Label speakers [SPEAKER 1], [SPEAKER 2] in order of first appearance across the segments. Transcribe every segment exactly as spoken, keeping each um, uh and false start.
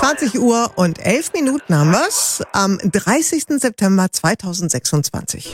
[SPEAKER 1] zwanzig Uhr und elf Minuten haben wir's am dreißigsten September zweitausendsechsundzwanzig.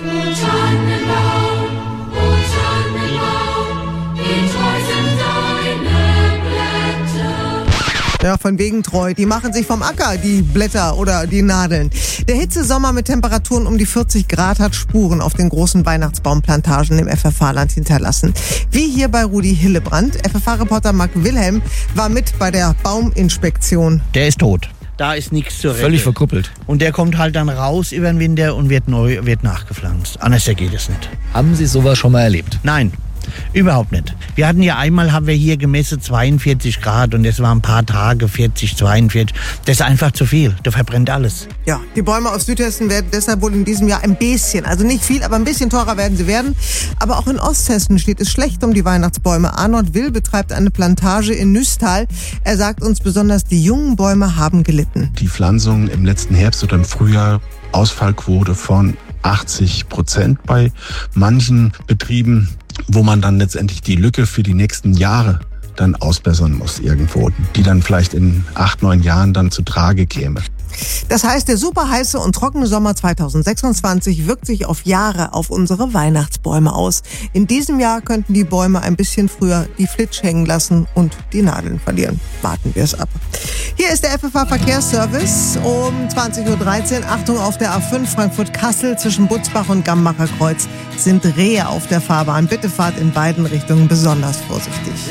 [SPEAKER 1] Ja, von wegen treu. Die machen sich vom Acker, die Blätter oder die Nadeln. Der Hitzesommer mit Temperaturen um die vierzig Grad hat Spuren auf den großen Weihnachtsbaumplantagen im F F H-Land hinterlassen. Wie hier bei Rudi Hillebrand. F F H-Reporter Marc Wilhelm war mit bei der Bauminspektion.
[SPEAKER 2] Der ist tot. Da ist nichts zu retten.
[SPEAKER 3] Völlig verkrüppelt.
[SPEAKER 2] Und der kommt halt dann raus über den Winter und wird neu, wird nachgepflanzt. Anders geht es nicht.
[SPEAKER 3] Haben Sie sowas schon mal erlebt?
[SPEAKER 2] Nein. Überhaupt nicht. Wir hatten ja einmal, haben wir hier gemessen zweiundvierzig Grad und es waren ein paar Tage vierzig, zweiundvierzig. Das ist einfach zu viel. Da verbrennt alles.
[SPEAKER 1] Ja, die Bäume aus Südhessen werden deshalb wohl in diesem Jahr ein bisschen, also nicht viel, aber ein bisschen teurer werden sie werden. Aber auch in Osthessen steht es schlecht um die Weihnachtsbäume. Arnold Will betreibt eine Plantage in Nüstal. Er sagt uns, besonders die jungen Bäume haben gelitten.
[SPEAKER 4] Die Pflanzung im letzten Herbst oder im Frühjahr, Ausfallquote von achtzig Prozent bei manchen Betrieben, wo man dann letztendlich die Lücke für die nächsten Jahre dann ausbessern muss irgendwo, die dann vielleicht in acht, neun Jahren dann zu Trage käme.
[SPEAKER 1] Das heißt, der super heiße und trockene Sommer zweitausendsechsundzwanzig wirkt sich auf Jahre auf unsere Weihnachtsbäume aus. In diesem Jahr könnten die Bäume ein bisschen früher die Flitsch hängen lassen und die Nadeln verlieren. Warten wir es ab. Hier ist der F F H-Verkehrsservice um zwanzig Uhr dreizehn. Achtung, auf der A fünf Frankfurt-Kassel zwischen Butzbach und Gambacher Kreuz sind Rehe auf der Fahrbahn. Bitte fahrt in beiden Richtungen besonders vorsichtig.